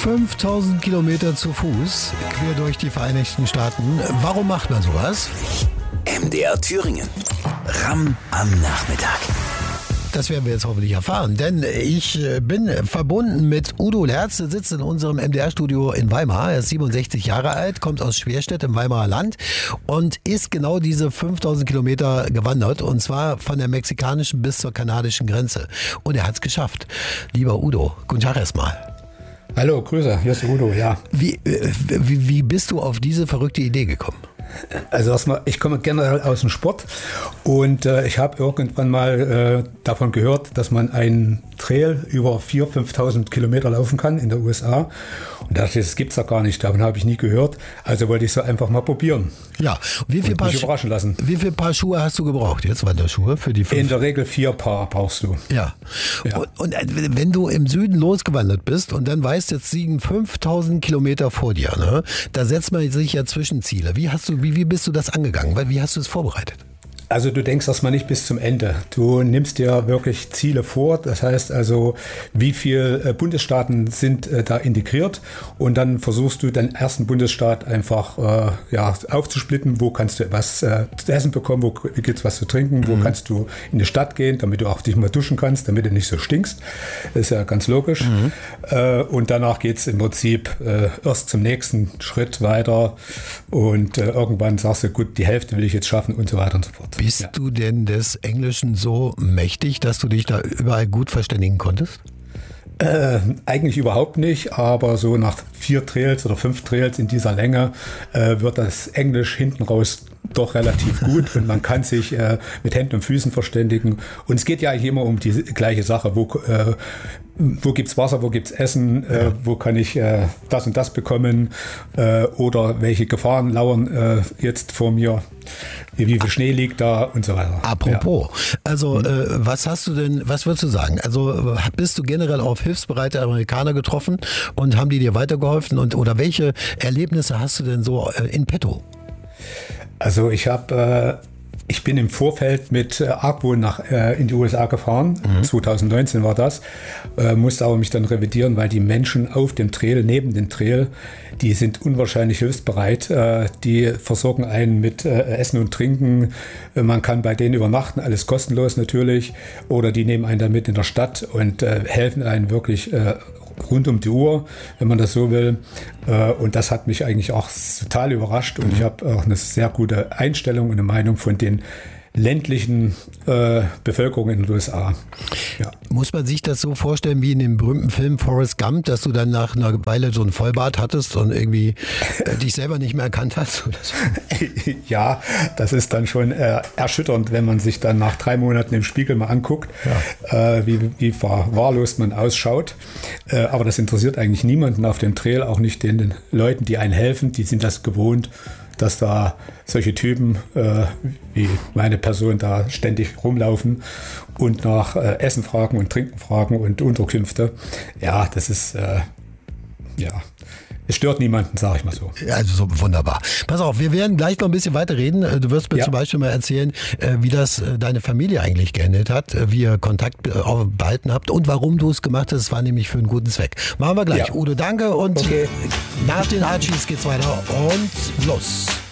5000 Kilometer zu Fuß, quer durch die Vereinigten Staaten. Warum macht man sowas? MDR Thüringen. Ramm am Nachmittag. Das werden wir jetzt hoffentlich erfahren, denn ich bin verbunden mit Udo Lerz, der sitzt in unserem MDR-Studio in Weimar. Er ist 67 Jahre alt, kommt aus Schwerstedt im Weimarer Land und ist genau diese 5000 Kilometer gewandert, und zwar von der mexikanischen bis zur kanadischen Grenze. Und er hat es geschafft. Lieber Udo, guten Tag erstmal. Hallo, Grüße, hier ist Udo, ja. Wie bist du auf diese verrückte Idee gekommen? Also erstmal, ich komme generell aus dem Sport und ich habe irgendwann mal davon gehört, dass man einen Trail über 4.000, 5.000 Kilometer laufen kann in der USA. Und da dachte ich, das gibt's ja gar nicht, davon habe ich nie gehört. Also wollte ich so einfach mal probieren. Ja, mich überraschen lassen. Wie viele Paar Schuhe hast du gebraucht jetzt, Wanderschuhe, für die 5? In der Regel 4 Paar brauchst du. Ja. Und wenn du im Süden losgewandert bist und dann weißt, jetzt liegen 5.000 Kilometer vor dir, ne? Da setzt man sich ja Zwischenziele. Wie bist du das angegangen? Wie hast du es vorbereitet? Also du denkst erstmal nicht bis zum Ende. Du nimmst dir wirklich Ziele vor. Das heißt also, wie viele Bundesstaaten sind da integriert, und dann versuchst du den ersten Bundesstaat einfach aufzusplitten. Wo kannst du was zu essen bekommen, wo gibt's was zu trinken, wo kannst du in die Stadt gehen, damit du auch dich mal duschen kannst, damit du nicht so stinkst. Das ist ja ganz logisch. Und danach geht's im Prinzip erst zum nächsten Schritt weiter, und irgendwann sagst du, gut, die Hälfte will ich jetzt schaffen und so weiter und so fort. Bist du denn des Englischen so mächtig, dass du dich da überall gut verständigen konntest? Eigentlich überhaupt nicht, aber so nach 4 Trails oder 5 Trails in dieser Länge wird das Englisch hinten raus doch relativ gut, und man kann sich mit Händen und Füßen verständigen. Und es geht ja eigentlich immer um die gleiche Sache. Wo gibt's Wasser, wo gibt's Essen, wo kann ich das und das bekommen, oder welche Gefahren lauern jetzt vor mir, wie viel Schnee liegt da und so weiter. Apropos, also was würdest du sagen? Also bist du generell auf hilfsbereite Amerikaner getroffen und haben die dir weitergeholfen, oder welche Erlebnisse hast du denn so in petto? Also ich bin im Vorfeld mit Argwohn in die USA gefahren, 2019 war das, musste aber mich dann revidieren, weil die Menschen auf dem Trail, neben dem Trail, die sind unwahrscheinlich hilfsbereit, die versorgen einen mit Essen und Trinken, man kann bei denen übernachten, alles kostenlos natürlich, oder die nehmen einen dann mit in der Stadt und helfen einen wirklich rund um die Uhr, wenn man das so will. Und das hat mich eigentlich auch total überrascht. Und ich habe auch eine sehr gute Einstellung und eine Meinung von den ländlichen Bevölkerung in den USA. Ja. Muss man sich das so vorstellen wie in dem berühmten Film Forrest Gump, dass du dann nach einer Weile so einen Vollbart hattest und irgendwie dich selber nicht mehr erkannt hast? Oder so? Ja, das ist dann schon erschütternd, wenn man sich dann nach 3 Monaten im Spiegel mal anguckt, wie verwahrlost man ausschaut. Aber das interessiert eigentlich niemanden auf dem Trail, auch nicht den Leuten, die einen helfen. Die sind das gewohnt, dass da solche Typen wie meine Person da ständig rumlaufen und nach Essen fragen und Trinken fragen und Unterkünfte. Ja, das ist, es stört niemanden, sage ich mal so. Also so wunderbar. Pass auf, wir werden gleich noch ein bisschen weiter reden. Du wirst mir zum Beispiel mal erzählen, wie das deine Familie eigentlich geändert hat, wie ihr Kontakt behalten habt und warum du es gemacht hast. Es war nämlich für einen guten Zweck. Machen wir gleich. Ja. Udo, danke, und nach den Archies geht's weiter und los.